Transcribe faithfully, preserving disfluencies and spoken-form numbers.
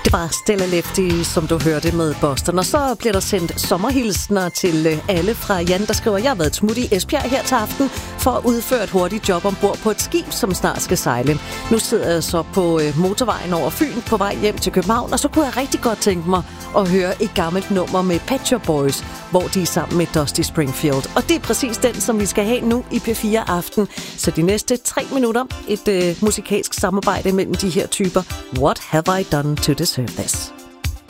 Det var Stella Lefty, som du hørte med Boston. Og så bliver der sendt sommerhilsner til alle fra Jan, der skriver: Jeg har været smut i Esbjerg her til aften for at udføre et hurtigt job ombord på et skib, som snart skal sejle. Nu sidder jeg så på motorvejen over Fyn på vej hjem til København, og så kunne jeg rigtig godt tænke mig at høre et gammelt nummer med Pet Shop Boys, hvor de er sammen med Dusty Springfield. Og det er præcis den, som vi skal have nu i P fire Aften. Så de næste tre minutter, et øh, musikalsk samarbejde mellem de her typer. What have I done to deserve this?